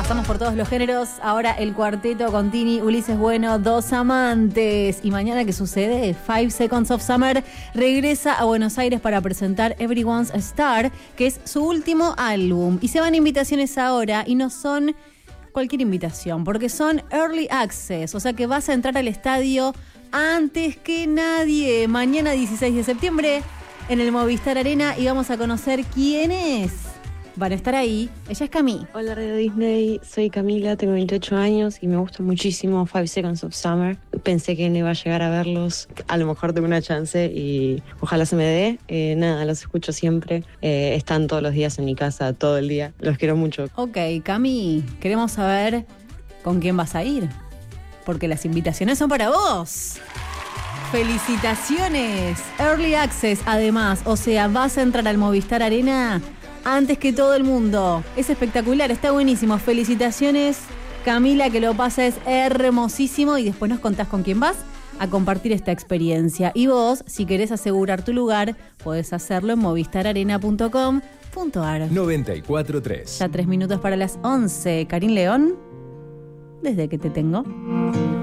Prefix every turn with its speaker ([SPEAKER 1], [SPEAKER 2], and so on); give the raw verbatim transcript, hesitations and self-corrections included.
[SPEAKER 1] Pasamos por todos los géneros. Ahora el cuarteto con Tini, Ulises Bueno, Dos Amantes. Y mañana, ¿qué sucede? Five Seconds of Summer regresa a Buenos Aires para presentar Everyone's a Star, que es su último álbum. Y se van invitaciones ahora y no son cualquier invitación, porque son Early Access. O sea que vas a entrar al estadio antes que nadie. Mañana dieciséis de septiembre en el Movistar Arena y vamos a conocer quién es. Van a estar ahí. Ella es Cami.
[SPEAKER 2] Hola Radio Disney, soy Camila, tengo veintiocho años y me gusta muchísimo Five Seconds of Summer. Pensé que no iba a llegar a verlos, a lo mejor tengo una chance y ojalá se me dé. Eh, nada, los escucho siempre, eh, están todos los días en mi casa, todo el día, los quiero mucho.
[SPEAKER 1] Ok, Cami, queremos saber con quién vas a ir, porque las invitaciones son para vos. ¡Felicitaciones! Early Access, además, o sea, vas a entrar al Movistar Arena antes que todo el mundo. Es espectacular, está buenísimo. Felicitaciones, Camila, que lo pases hermosísimo y después nos contás con quién vas a compartir esta experiencia. Y vos, si querés asegurar tu lugar, podés hacerlo en movistar arena punto com punto a r.
[SPEAKER 3] noventa y cuatro punto tres.
[SPEAKER 1] Ya tres minutos para las once. Karin León, desde que te tengo.